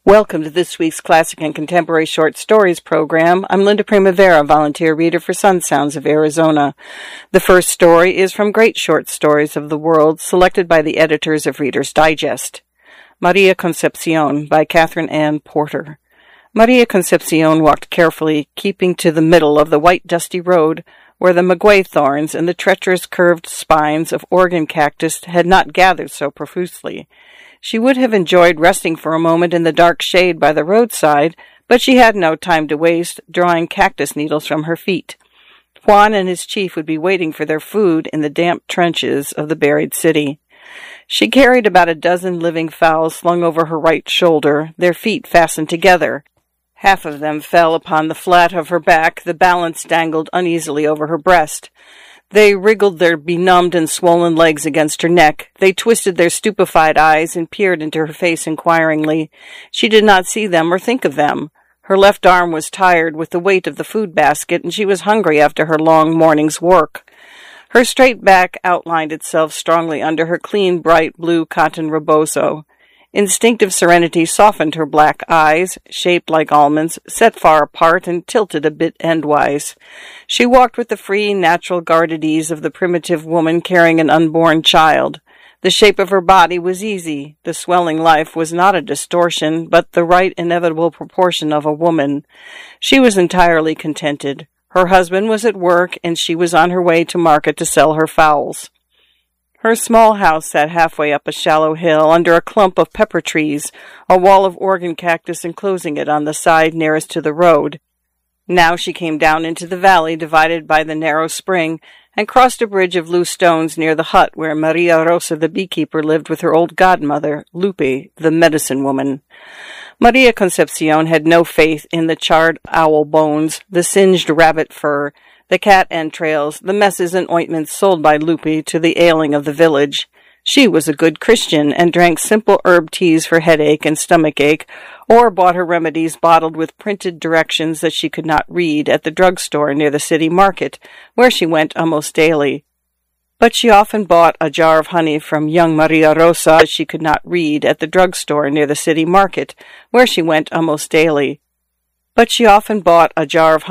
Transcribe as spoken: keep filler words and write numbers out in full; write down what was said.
Welcome to this week's Classic and Contemporary Short Stories program. I'm Linda Primavera, volunteer reader for Sun Sounds of Arizona. The first story is from Great Short Stories of the World, selected by the editors of Reader's Digest. Maria Concepcion by Catherine Ann Porter. Maria Concepcion walked carefully, keeping to the middle of the white dusty road, where the maguey thorns and the treacherous curved spines of Oregon cactus had not gathered so profusely. She would have enjoyed resting for a moment in the dark shade by the roadside, but she had no time to waste, drawing cactus needles from her feet. Juan and his chief would be waiting for their food in the damp trenches of the buried city. She carried about a dozen living fowls slung over her right shoulder, their feet fastened together. Half of them fell upon the flat of her back, the balance dangled uneasily over her breast. They wriggled their benumbed and swollen legs against her neck. They twisted their stupefied eyes and peered into her face inquiringly. She did not see them or think of them. Her left arm was tired with the weight of the food basket, and she was hungry after her long morning's work. Her straight back outlined itself strongly under her clean, bright blue cotton rebozo. Instinctive serenity softened her black eyes, shaped like almonds, set far apart and tilted a bit endwise. She walked with the free, natural, guarded ease of the primitive woman carrying an unborn child. The shape of her body was easy. The swelling life was not a distortion, but the right, inevitable proportion of a woman. She was entirely contented. Her husband was at work, and she was on her way to market to sell her fowls. Her small house sat halfway up a shallow hill under a clump of pepper trees, a wall of Oregon cactus enclosing it on the side nearest to the road. Now she came down into the valley divided by the narrow spring and crossed a bridge of loose stones near the hut where Maria Rosa the beekeeper lived with her old godmother, Lupe, the medicine woman. Maria Concepcion had no faith in the charred owl bones, the singed rabbit fur, the cat entrails, the messes and ointments sold by Lupe to the ailing of the village. She was a good Christian and drank simple herb teas for headache and stomachache, or bought her remedies bottled with printed directions that she could not read at the drugstore near the city market, where she went almost daily. But she often bought a jar of honey from young Maria Rosa that she could not read at the drugstore near the city market, where she went almost daily. But she often bought a jar of